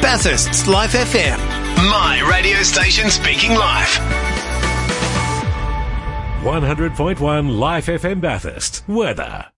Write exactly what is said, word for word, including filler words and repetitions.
Bathurst's Life F M. My radio station speaking live. one hundred point one Life F M Bathurst. Weather.